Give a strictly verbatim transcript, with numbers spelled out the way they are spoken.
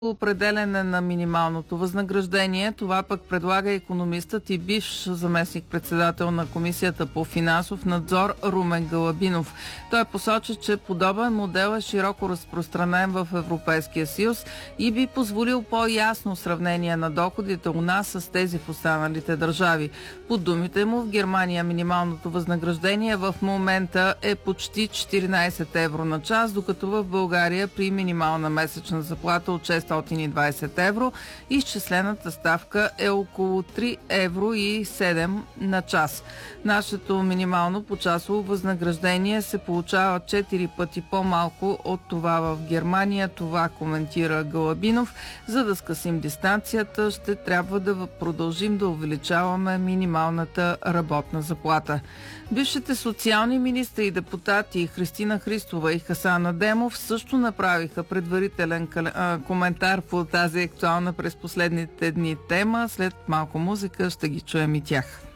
определене на минималното възнаграждение. Това пък предлага икономистът и бивш заместник-председател на Комисията по финансов надзор Румен Гълъбинов. Той посочи, че подобен модел е широко разпространен в Европейския съюз и би позволил по-ясно сравнение на доходите у нас с тези в останалите държави. По думите му, в Германия минималното възнаграждение в момента е почти четиринайсет евро на час, докато в България при минимална месечна заплата от шестстотин и двайсет евро изчислената ставка е около три евро и седем на час. Нашето минимално почасово възнаграждение се получава четири пъти по-малко от това в Германия. Това коментира Гълъбинов. За да скъсим дистанцията, ще трябва да продължим да увеличаваме минималната работна заплата. Бившите социални министри и депутати Христина Христова и Хасан Адемов също направиха предварителен коментар по тази актуална през последните дни тема. След малко музика ще ги чуем и тях.